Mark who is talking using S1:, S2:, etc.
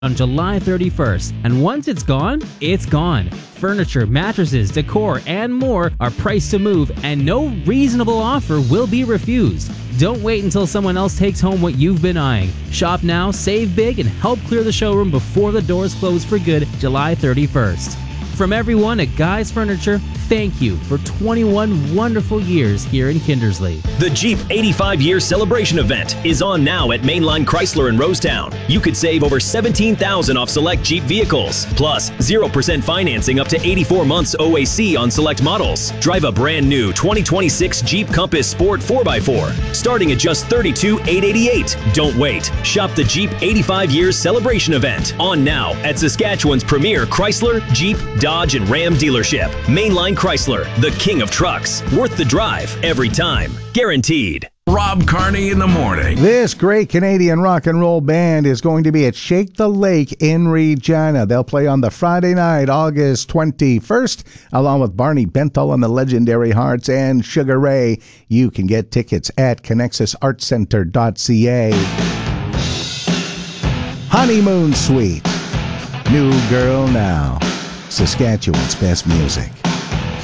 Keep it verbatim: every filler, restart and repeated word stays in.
S1: on July thirty-first, and once it's gone, it's gone. Furniture, mattresses, decor, and more are priced to move, and no reasonable offer will be refused. Don't wait until someone else takes home what you've been eyeing. Shop now, save big, and help clear the showroom before the doors close for good July thirty-first. From everyone at Guy's Furniture, thank you for twenty-one wonderful years here in Kindersley.
S2: The Jeep eighty-five year celebration event is on now at Mainline Chrysler in Rosetown. You could save over seventeen thousand dollars off select Jeep vehicles, plus zero percent financing up to eighty-four months O A C on select models. Drive a brand new twenty twenty-six Jeep Compass Sport four by four, starting at just thirty-two thousand eight hundred eighty-eight dollars. Don't wait. Shop the Jeep eighty-five years celebration event on now at Saskatchewan's premier Chrysler, Jeep, Dodge, and Ram dealership. Mainline Chrysler, the king of trucks. Worth the drive every time. Guaranteed.
S3: Rob Carney in the morning.
S4: This great Canadian rock and roll band is going to be at Shake the Lake in Regina. They'll play on the Friday night, August twenty-first, along with Barney Benthal and the Legendary Hearts and Sugar Ray. You can get tickets at connexus art center dot c a. Honeymoon Suite. New Girl Now. Saskatchewan's best music.